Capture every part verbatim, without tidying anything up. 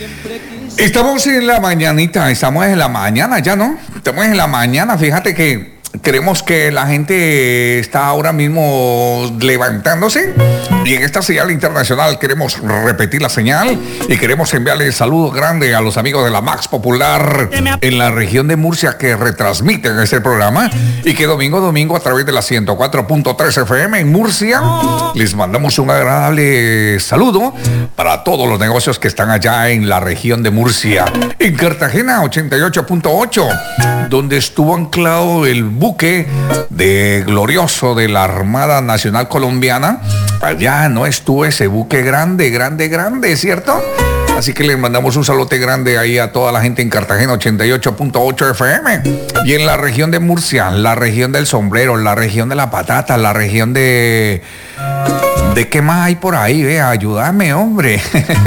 Estamos en la mañanita, estamos en la mañana ya, ¿no? Estamos en la mañana, fíjate que queremos que la gente está ahora mismo levantándose y en esta señal internacional queremos repetir la señal y queremos enviarle saludos grandes a los amigos de la Max Popular en la región de Murcia que retransmiten este programa y que domingo a domingo a través de la ciento cuatro punto tres F M en Murcia les mandamos un agradable saludo para todos los negocios que están allá en la región de Murcia. En Cartagena ochenta y ocho punto ocho, donde estuvo anclado el buque de glorioso de la Armada Nacional Colombiana. Allá no estuvo ese buque grande, grande, grande, ¿cierto? Así que le mandamos un saludo grande ahí a toda la gente en Cartagena ochenta y ocho punto ocho F M. Y en la región de Murcia, la región del sombrero, la región de la patata, la región de... ¿De qué más hay por ahí? Vea, ayúdame, hombre.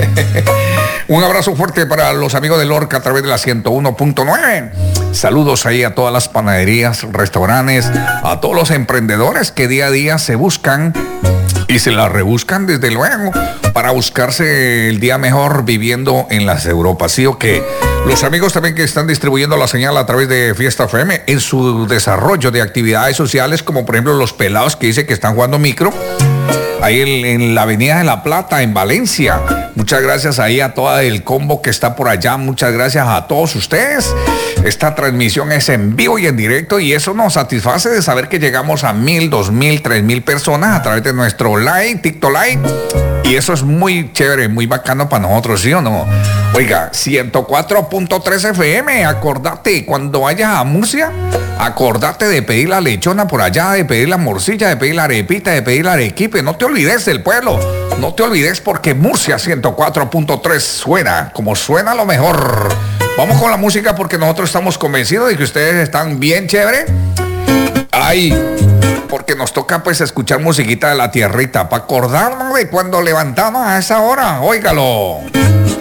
Un abrazo fuerte para los amigos de Lorca a través de la ciento uno punto nueve. Saludos ahí a todas las panaderías, restaurantes, a todos los emprendedores que día a día se buscan y se la rebuscan desde luego para buscarse el día mejor viviendo en las Europas. Sí, o que los amigos también que están distribuyendo la señal a través de Fiesta F M en su desarrollo de actividades sociales, como por ejemplo los pelados que dice que están jugando micro ahí en, en la Avenida de la Plata, en Valencia. Muchas gracias ahí a todo el combo que está por allá. Muchas gracias a todos ustedes. Esta transmisión es en vivo y en directo y eso nos satisface de saber que llegamos a mil, dos mil, tres mil personas a través de nuestro live, TikTok Live. Y eso es muy chévere, muy bacano para nosotros, ¿sí o no? Oiga, ciento cuatro punto tres F M, acordate, cuando vayas a Murcia, acordate de pedir la lechona por allá, de pedir la morcilla, de pedir la arepita, de pedir la arequipe. No te olvides del pueblo, no te olvides porque Murcia ciento cuatro punto tres suena como suena lo mejor. Vamos con la música porque nosotros estamos convencidos de que ustedes están bien chévere. Ay, porque nos toca pues escuchar musiquita de la tierrita para acordarnos de cuando levantamos a esa hora. Óigalo.